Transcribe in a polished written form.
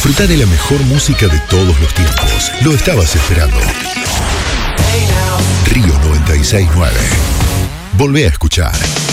Disfruta de la mejor música de todos los tiempos. Lo estabas esperando. Río 96.9. Volvé a escuchar.